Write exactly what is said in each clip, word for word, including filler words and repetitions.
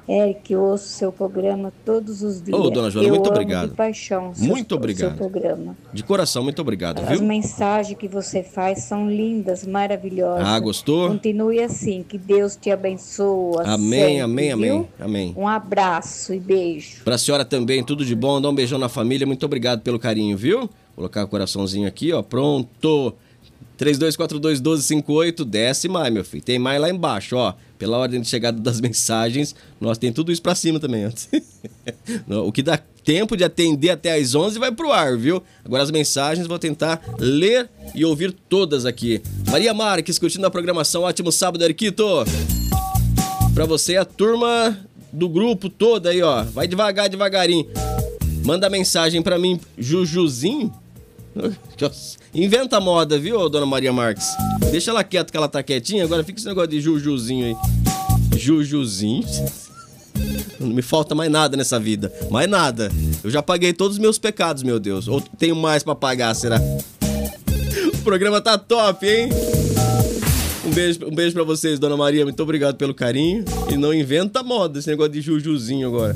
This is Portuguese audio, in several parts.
Eric, eu ouço seu programa todos os dias. Ô, dona Joana, eu muito amo obrigado. de paixão seu, Muito obrigado. seu programa. De coração, muito obrigado, As viu? mensagens que você faz são lindas, maravilhosas. Ah, gostou? Continue assim, que Deus te abençoe. Amém, sempre, amém, viu? amém, amém. Um abraço e beijo. Pra senhora também, tudo de bom. Dá um beijão na família. Muito obrigado pelo carinho, viu? Vou colocar o coraçãozinho aqui, ó. Pronto. três dois quatro dois, um dois cinco oito. Desce mais, meu filho. Tem mais lá embaixo, ó. Pela ordem de chegada das mensagens, nós tem tudo isso pra cima também antes. O que dá tempo de atender até às onze vai pro ar, viu? Agora as mensagens vou tentar ler e ouvir todas aqui. Maria Marques, curtindo a programação. Ótimo sábado, Erquito. Pra você, a turma do grupo toda aí, ó. Vai devagar, devagarinho. Manda mensagem pra mim, Jujuzinho. Inventa moda, viu, dona Maria Marques? Deixa ela quieta que ela tá quietinha. Agora fica esse negócio de Jujuzinho aí. Jujuzinho. Não me falta mais nada nessa vida. Mais nada. Eu já paguei todos os meus pecados, meu Deus. Ou tenho mais pra pagar, será? O programa tá top, hein? Um beijo, um beijo pra vocês, dona Maria. Muito obrigado pelo carinho. E não inventa moda esse negócio de Jujuzinho agora.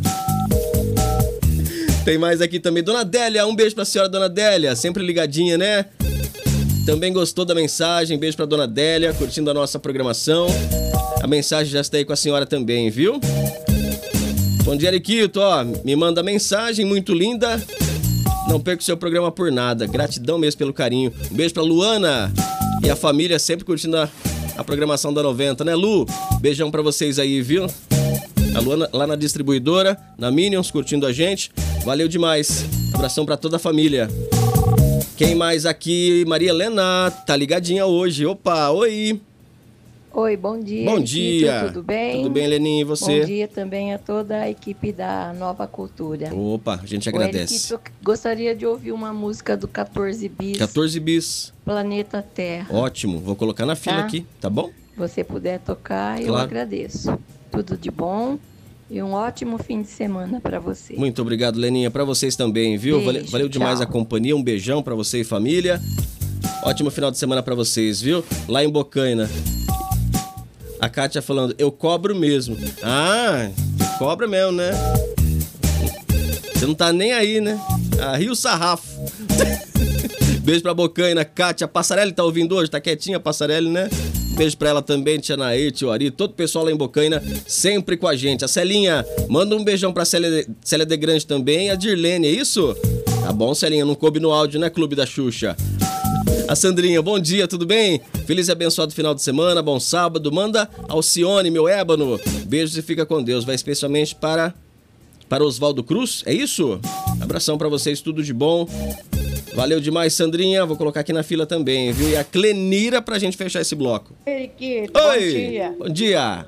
Tem mais aqui também. Dona Délia, um beijo pra senhora, dona Délia. Sempre ligadinha, né? Também gostou da mensagem. Beijo pra dona Délia, curtindo a nossa programação. A mensagem já está aí com a senhora também, viu? Bom dia, Eriquito, ó. Me manda mensagem, muito linda. Não perca o seu programa por nada. Gratidão mesmo pelo carinho. Um beijo pra Luana e a família, sempre curtindo a, a programação da noventa, né, Lu? Beijão pra vocês aí, viu? A Luana lá na distribuidora, na Minions, curtindo a gente. Valeu demais. Abração pra toda a família. Quem mais aqui? Maria Helena, tá ligadinha hoje. Opa, oi. Oi, bom dia. Bom Equipe, dia. Tudo bem? Tudo bem, Leninha, e você? Bom dia também a toda a equipe da Nova Cultura. Opa, a gente Oi, agradece. Equipe, eu gostaria de ouvir uma música do quatorze bis. quatorze bis. Planeta Terra. Ótimo, vou colocar na fila Tá? aqui, tá bom? Se você puder tocar, eu Claro. agradeço. Tudo de bom e um ótimo fim de semana para você. Muito obrigado, Leninha. Pra vocês também, viu? Beijo, valeu, valeu demais tchau. a companhia. Um beijão pra você e família. Ótimo final de semana pra vocês, viu? Lá em Bocaina. A Kátia falando, eu cobro mesmo. Ah, cobra mesmo, né? Você não tá nem aí, né? Ah, rio sarrafo. Beijo pra Bocaina, Kátia. A Passarelli tá ouvindo hoje? Tá quietinha a Passarelli, né? Beijo pra ela também, Tia Nair, Tio Ari, todo o pessoal lá em Bocaina, sempre com a gente. A Celinha, manda um beijão pra Célia, Célia de Grande também. A Dirlene, é isso? Tá bom, Celinha, não coube no áudio, né, Clube da Xuxa? A Sandrinha, bom dia, tudo bem? Feliz e abençoado final de semana, bom sábado. Manda Alcione, meu ébano. Beijos e fica com Deus. Vai especialmente para, para Oswaldo Cruz, é isso? Abração pra vocês, tudo de bom. Valeu demais, Sandrinha. Vou colocar aqui na fila também, viu? E a Clenira pra gente fechar esse bloco. Eriquito, Oi! bom dia. Bom dia!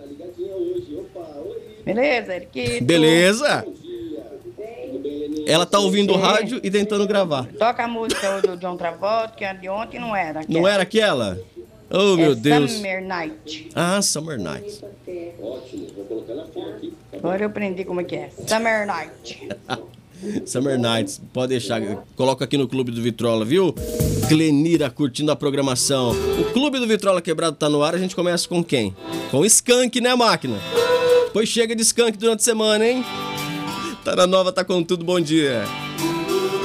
Beleza, Eriquito? Beleza? Ela tá ouvindo o Sim. rádio e tentando gravar. Toca a música do John Travolta, que a de ontem não era. aquela. Não era aquela? Oh, É meu Deus. Summer Night. Ah, Summer Nights. Agora eu aprendi como é que é. Summer Night. Summer Nights, pode deixar. Coloca aqui no Clube do Vitrola, viu? Clenira curtindo a programação. O Clube do Vitrola Quebrado tá no ar. A gente começa com quem? Com o Skank, né, máquina? Pois chega de Skank durante a semana, hein? Tá na nova, tá com tudo. Bom dia.